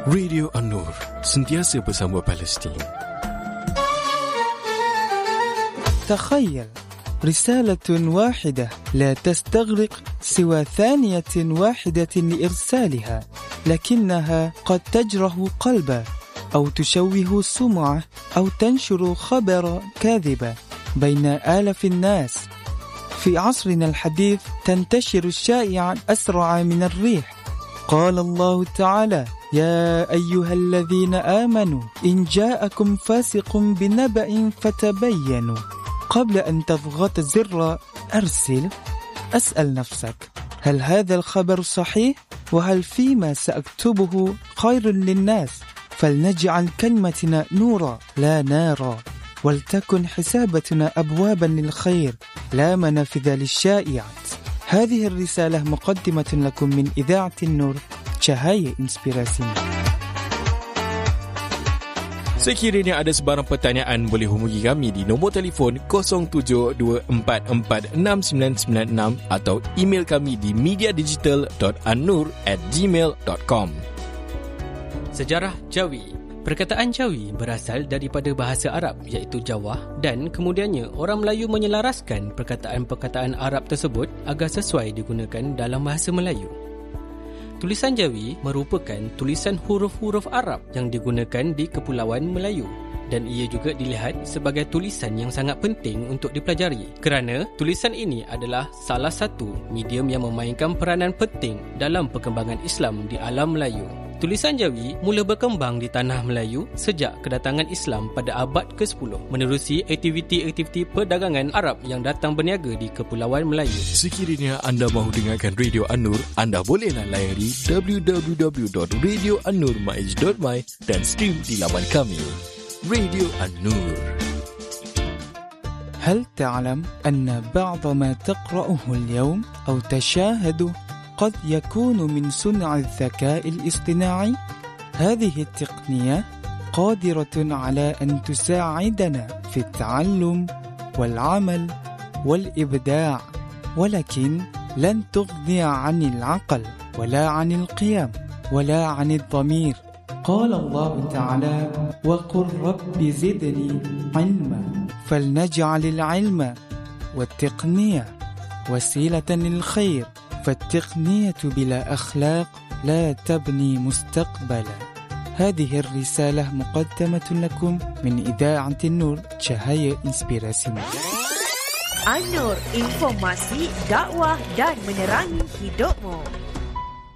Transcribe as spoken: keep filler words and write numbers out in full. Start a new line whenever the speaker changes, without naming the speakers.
Radio An-Nur, sentiasa bersama Palestin.
تخيل رسالة واحدة لا تستغرق سوى ثانية واحدة لإرسالها، لكنها قد تجرح قلبا أو تشوه سمعة أو تنشر خبر كاذبة بين آلاف الناس. في عصرنا الحديث تنتشر الشائعة أسرع من الريح. قال الله تعالى: يا أيها الذين آمنوا إن جاءكم فاسق بنبأ فتبينوا. قبل أن تضغط زر أرسل، أسأل نفسك: هل هذا الخبر صحيح؟ وهل فيما سأكتبه خير للناس؟ فلنجعل كلمتنا نورا لا نارا، ولتكن حسابتنا أبوابا للخير لا منافذ للشائعات. هذه الرسالة مقدمة لكم من إذاعة النور، cahaya inspirasi.
Sekiranya ada sebarang pertanyaan, boleh hubungi kami di nombor telefon kosong tujuh dua empat empat enam sembilan sembilan enam atau email kami di mediadigital dot annur at gmail dot com.
Sejarah Jawi. Perkataan Jawi berasal daripada bahasa Arab iaitu Jawah, dan kemudiannya orang Melayu menyelaraskan perkataan-perkataan Arab tersebut agar sesuai digunakan dalam bahasa Melayu. Tulisan Jawi merupakan tulisan huruf-huruf Arab yang digunakan di Kepulauan Melayu, dan ia juga dilihat sebagai tulisan yang sangat penting untuk dipelajari kerana tulisan ini adalah salah satu medium yang memainkan peranan penting dalam perkembangan Islam di alam Melayu. Tulisan Jawi mula berkembang di tanah Melayu sejak kedatangan Islam pada abad kesepuluh menerusi aktiviti-aktiviti perdagangan Arab yang datang berniaga di Kepulauan Melayu.
Sekiranya anda mahu dengarkan Radio An-Nur, anda bolehlah layari w w w dot radio annur maj dot my dan stream di laman kami. Radio An-Nur.
هل تعلم أن بعض ما تقرأه اليوم أو تشاهده قد يكون من صنع الذكاء الاصطناعي؟ هذه التقنية قادرة على أن تساعدنا في التعلم والعمل والإبداع، ولكن لن تغني عن العقل ولا عن القيم ولا عن الضمير. قال الله تعالى: وقل رب زدني علما. فلنجعل العلم والتقنية وسيلة للخير، فالتقنية بلا أخلاق لا تبني مستقبلا. هذه الرسالة مقدمة لكم من إذاعة النور، cahaya inspirasi.
An-Nur, informasi, dakwah dan menerangi hidupmu.